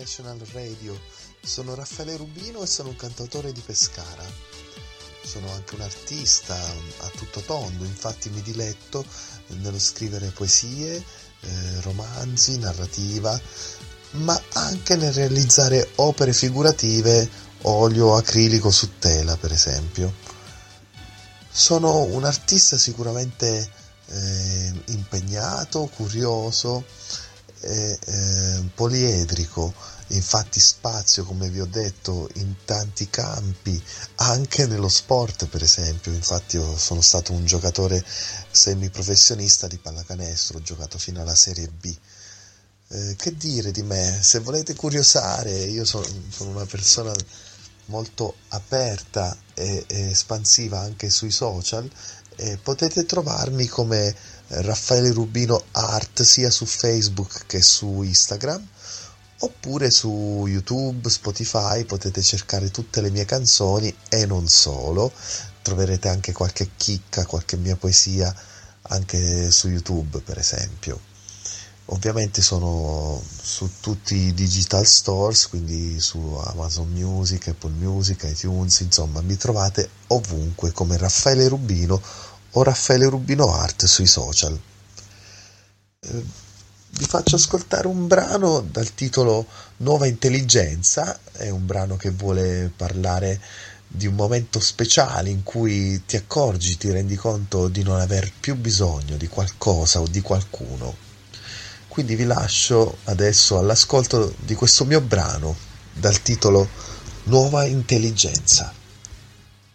International Radio. Sono Raffaele Rubino e sono un cantautore di Pescara. Sono anche un artista a tutto tondo, infatti mi diletto nello scrivere poesie, romanzi, narrativa, ma anche nel realizzare opere figurative, olio acrilico su tela, per esempio. Sono un artista sicuramente impegnato, curioso, poliedrico, infatti spazio, come vi ho detto, in tanti campi, anche nello sport per esempio. Infatti io sono stato un giocatore semiprofessionista di pallacanestro, ho giocato fino alla Serie B. Che dire di me? Se volete curiosare, io sono una persona molto aperta e espansiva anche sui social, e potete trovarmi come Raffaele Rubino Art sia su Facebook che su Instagram, oppure su YouTube, Spotify potete cercare tutte le mie canzoni e non solo, troverete anche qualche chicca, qualche mia poesia anche su YouTube per esempio. Ovviamente sono su tutti i digital stores, quindi su Amazon Music, Apple Music, iTunes, insomma mi trovate ovunque come Raffaele Rubino o Raffaele Rubino Art sui social. Vi faccio ascoltare un brano dal titolo Nuova Intelligenza. È un brano che vuole parlare di un momento speciale in cui ti accorgi, ti rendi conto di non aver più bisogno di qualcosa o di qualcuno. Quindi vi lascio adesso all'ascolto di questo mio brano dal titolo Nuova Intelligenza.